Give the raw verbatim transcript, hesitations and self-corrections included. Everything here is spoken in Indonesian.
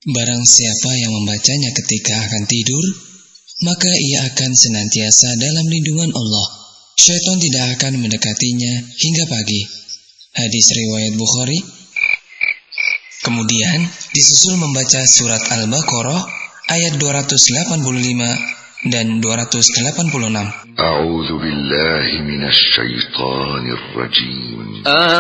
Barang siapa yang membacanya ketika akan tidur, maka ia akan senantiasa dalam lindungan Allah. Syaitan tidak akan mendekatinya hingga pagi. Hadis riwayat Bukhari. Kemudian disusul membaca surat Al-Baqarah ayat dua ratus delapan puluh lima dan dua ratus delapan puluh enam. A'udzu billahi minasy syaithanir rajim.